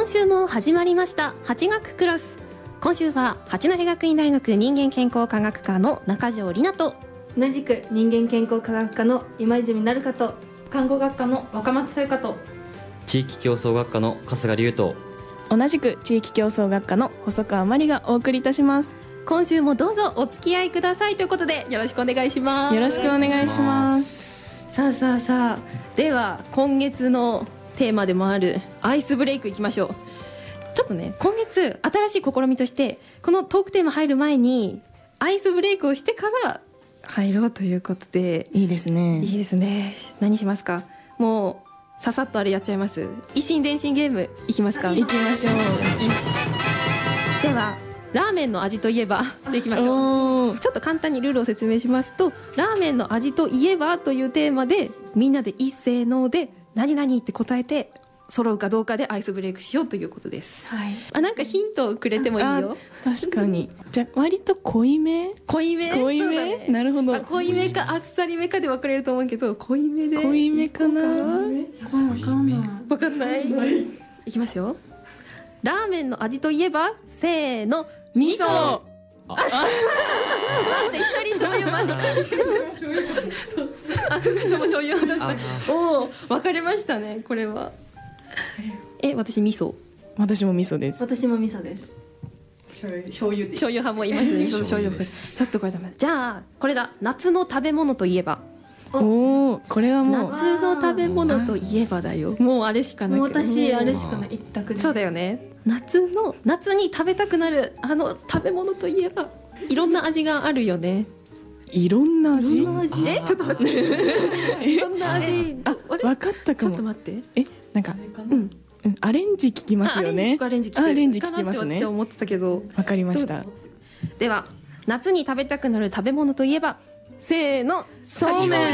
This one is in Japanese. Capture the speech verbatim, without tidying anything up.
今週も始まりました八学クロス。今週は八戸学院大学人間健康科学科の中条里奈と、 同じく人間健康科学科の今泉成香と、 看護学科の若松さゆかと、 地域競争学科の春日龍と、 同じく地域競争学科の細川真理がお送りいたします。 今週もどうぞお付き合いくださいということでよろしくお願いします。 よろしくお願いします。 さあさあさあ、では今月のテーマでもあるアイスブレイクいきましょう。ちょっとね、今月新しい試みとしてこのトークテーマ入る前にアイスブレイクをしてから入ろうということで。 いいですね。 いいですね。何しますか？もうささっとあれやっちゃいます。一心伝心ゲームいきますか？ いきましょう。 ではラーメンの味といえばでいきましょう。ちょっと簡単にルールを説明しますと、ラーメンの味といえばというテーマでみんなで一斉ので何々って答えて揃うかどうかでアイスブレイクしようということです、はい、あ、なんかヒントをくれてもいいよ。 確かに。じゃあ割と濃いめ濃いめ濃いめ、ね、なるほど。 あ、濃いめかあっさりめかで分かれると思うけど、濃いめで濃いめかな。 分かんない分かんない、はい、いきますよ。ラーメンの味といえばせーの、味噌。ああ待って一人醤油マジあ、ふがちゃんも醤油だった。おお、分かれましたね。これはえ、私味噌。 私も味噌です。 私も味噌です。 醤油醤油で醤油派もいましたね。醤油ちょっとこれだめ。じゃあこれだ。夏の食べ物といえば。 おお、これはもう夏の食べ物といえばだよ。もうあれしかない。 もう私あれしかない。一択です。 そうだよね。夏の夏に食べたくなるあの食べ物といえば、いろんな味があるよね。 いろんな味。 え、ちょっと待って。いろんな味。 あ、分かったかも。 ちょっと待って。 え、なんか、うんうん、アレンジ聞きますよね。 アレンジ聞く、 アレンジ聞きますね。 私は思ってたけど。 わかりました。 では夏に食べたくなる食べ物といえば、せーの、 そうめん。